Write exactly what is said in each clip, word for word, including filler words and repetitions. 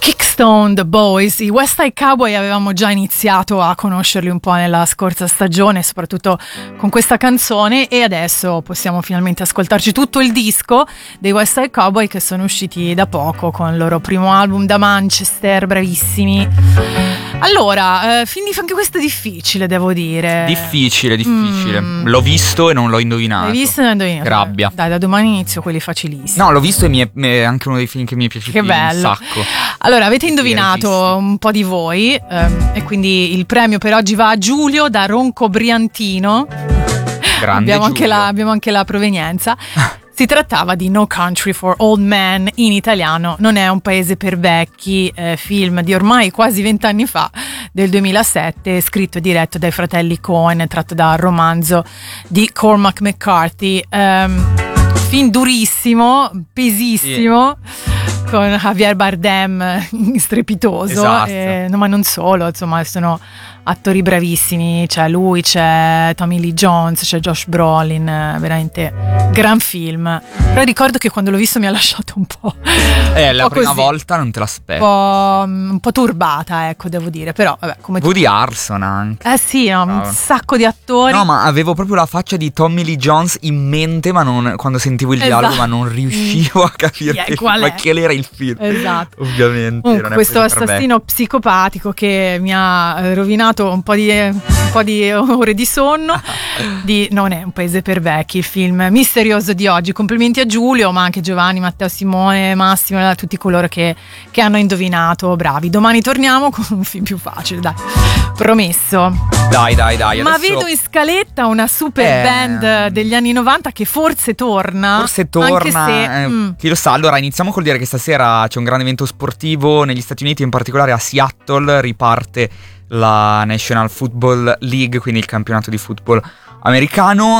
Kickstone, The Boys, i West Side Cowboy avevamo già iniziato a conoscerli un po' nella scorsa stagione, soprattutto con questa canzone, e adesso possiamo finalmente ascoltarci tutto il disco dei West Side Cowboy, che sono usciti da poco con il loro primo album da Manchester, bravissimi. Allora, eh, quindi anche questo è difficile, devo dire. Difficile, difficile. Mm. L'ho visto e non l'ho indovinato. L'hai visto e non l'hai indovinato? Rabbia. Dai, da domani inizio quelli facilissimi. No, l'ho visto e mi è, è anche uno dei film che mi è piaciuto Che bello. un sacco. Allora, avete indovinato un po' di voi, ehm, e quindi il premio per oggi va a Giulio da Ronco Briantino. Grande abbiamo, anche Giulio. la, abbiamo anche la provenienza. Si trattava di No Country for Old Men, in italiano Non è un paese per vecchi, eh, film di ormai quasi vent'anni fa, del duemilasette, scritto e diretto dai fratelli Coen, tratto dal romanzo di Cormac McCarthy. Um, film durissimo, pesissimo, yeah, con Javier Bardem strepitoso, esatto. eh, no, ma non solo, insomma, sono attori bravissimi, c'è lui, c'è Tommy Lee Jones, c'è Josh Brolin, veramente gran film. Però ricordo che quando l'ho visto mi ha lasciato un po', Eh, un la po' prima così, volta non te un l'aspetti. po', un po' turbata, ecco, devo dire, però vabbè, come Woody Harrelson anche. Eh sì, no, un Bravo. sacco di attori. No, ma avevo proprio la faccia di Tommy Lee Jones in mente, ma non, quando sentivo il Esatto. dialogo, ma non riuscivo a capire Chi è, che, qual ma è? che era il film. Esatto. Ovviamente. Comunque, non è questo preso per assassino psicopatico che mi ha eh, rovinato un po' di, un po' di ore di sonno di Non è un paese per vecchi, il film misterioso di oggi. Complimenti a Giulio, ma anche Giovanni, Matteo, Simone, Massimo, a tutti coloro che, che hanno indovinato. Bravi. Domani torniamo con un film più facile, dai, promesso. Dai, dai, dai. Ma adesso vedo in scaletta una super Eh, band degli anni novanta che forse torna. Forse torna, anche se, eh, mm, chi lo sa. Allora, iniziamo col dire che stasera c'è un grande evento sportivo negli Stati Uniti, in particolare a Seattle. Riparte la National Football League, quindi il campionato di football americano,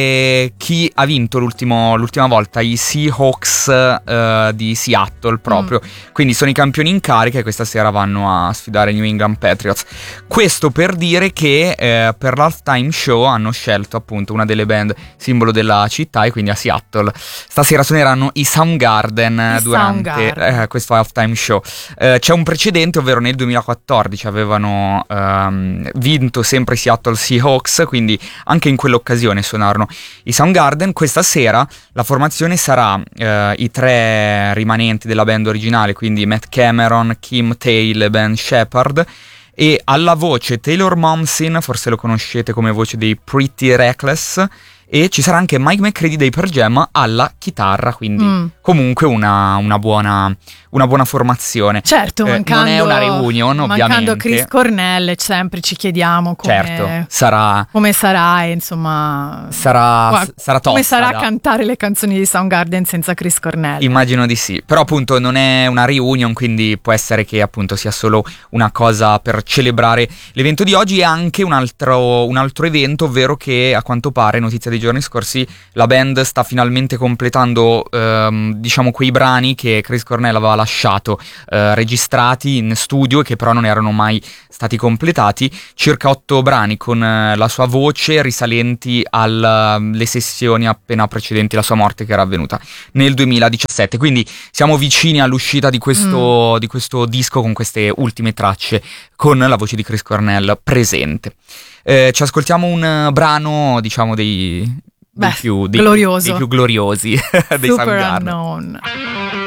e chi ha vinto l'ultimo, l'ultima volta? I Seahawks eh, di Seattle proprio, mm. Quindi sono i campioni in carica e questa sera vanno a sfidare i New England Patriots. Questo per dire che eh, per l'halftime show hanno scelto appunto una delle band simbolo della città, e quindi a Seattle stasera suoneranno i Soundgarden I durante Soundgarden. Eh, questo halftime show. Eh, c'è un precedente, ovvero nel duemilaquattordici avevano ehm, vinto sempre i Seattle Seahawks, quindi anche in quell'occasione suonarono i Soundgarden. Questa sera la formazione sarà eh, i tre rimanenti della band originale, quindi Matt Cameron, Kim Thale e Ben Shepard, e alla voce Taylor Momsen, forse lo conoscete come voce dei Pretty Reckless, e ci sarà anche Mike McCready dei Pearl Jam alla chitarra, quindi Mm. comunque una, una, buona, una buona formazione. certo, Eh, mancando, non è una reunion, mancando ovviamente. Chris Cornell, sempre ci chiediamo come, Certo, sarà, come sarà, e insomma, sarà, Guarda, sarà tosta. come sarà da- cantare le canzoni di Soundgarden senza Chris Cornell. Immagino di sì, però appunto non è una reunion, quindi può essere che appunto sia solo una cosa per celebrare l'evento di oggi. E anche un altro, un altro evento, ovvero che a quanto pare, notizia dei giorni scorsi, la band sta finalmente completando ehm, diciamo quei brani che Chris Cornell aveva lasciato eh, registrati in studio e che però non erano mai stati completati. Circa otto brani con eh, la sua voce, risalenti alle sessioni appena precedenti la sua morte, che era avvenuta nel duemiladiciassette. Quindi siamo vicini all'uscita di questo, Mm. di questo disco con queste ultime tracce con la voce di Chris Cornell presente. Eh, ci ascoltiamo un eh, brano, diciamo, dei, dei Beh, più dei, glorioso. dei più gloriosi dei Super Soundgarden. Unknown.